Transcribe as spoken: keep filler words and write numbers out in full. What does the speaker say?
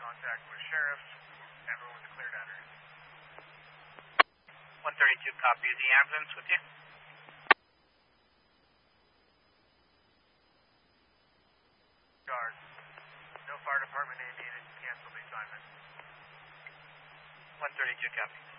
contact with sheriff. Everyone's cleared out her. one thirty-two, copy. Is the ambulance with you? Guard. No fire department aid needed. Cancel the assignment. one thirty-two, copy.